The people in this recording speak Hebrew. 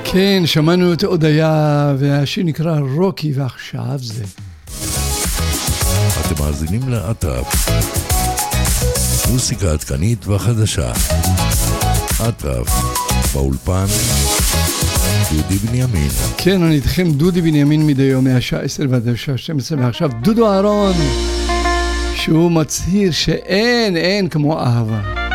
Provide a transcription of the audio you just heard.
כן, שמענו את הודיה, והשיר נקרא רוקי, ועכשיו זה. אתם מאזינים לאטרף, מוסיקה עדכנית וחדשה. אטרף, באולפן, דודי בנימין. כן, אני איתכם דודי בנימין מדי יום, מהשעה 10 ועד השעה 12, ועכשיו דודו אהרון, שהוא מצהיר שאין כמו אהבה.